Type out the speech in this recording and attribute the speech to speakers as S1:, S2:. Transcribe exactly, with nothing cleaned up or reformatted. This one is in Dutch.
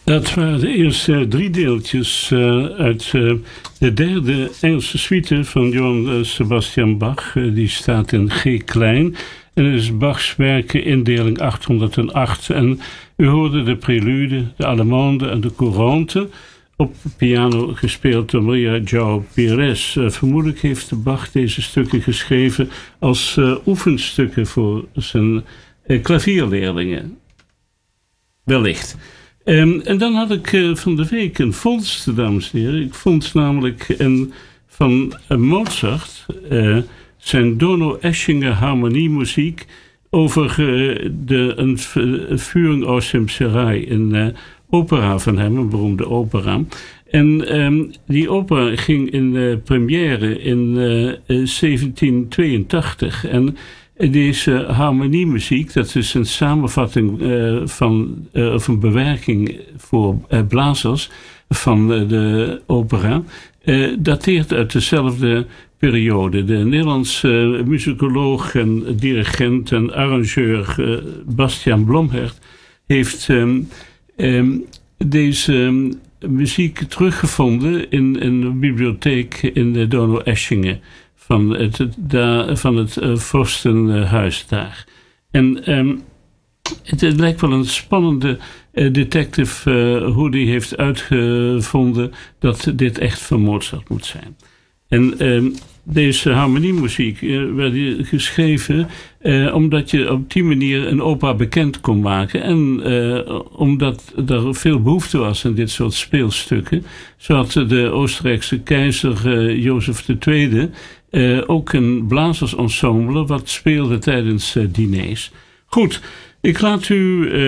S1: Dat waren de eerste drie deeltjes uh, uit uh, de derde Engelse suite van Johann uh, Sebastian Bach. Uh, die staat in G klein. En het is Bachs werken indeling achthonderdacht. En u hoorde de prelude, de allemande en de courante. Op piano gespeeld door Maria João Pires. Uh, vermoedelijk heeft Bach deze stukken geschreven als uh, oefenstukken voor zijn uh, klavierleerlingen. Wellicht. Um, en dan had ik uh, van de week een vondst, dames en heren. Ik vond namelijk een, van uh, Mozart uh, zijn Donau-Eschinger harmoniemuziek over uh, de, een, een Führung aus dem Serail, een uh, opera van hem, een beroemde opera. En um, die opera ging in uh, première in uh, zeventien tweeëntachtig. En deze harmoniemuziek, dat is een samenvatting uh, van, uh, of een bewerking voor uh, blazers van uh, de opera, uh, dateert uit dezelfde periode. De Nederlandse uh, muzikoloog en dirigent en arrangeur uh, Bastiaan Blomhert heeft um, um, deze um, muziek teruggevonden in, in een bibliotheek in de Donau-Eschingen. Van het, da, van het uh, vorstenhuis daar. En um, het, het lijkt wel een spannende uh, detective uh, hoe die heeft uitgevonden dat dit echt van Mozart moet zijn. En um, deze harmoniemuziek uh, werd geschreven uh, omdat je op die manier een opera bekend kon maken. En uh, omdat er veel behoefte was aan dit soort speelstukken. Zo had de Oostenrijkse keizer uh, Jozef de Tweede uh, ook een blazersensemble wat speelde tijdens uh, diners. Goed, ik laat u... Uh,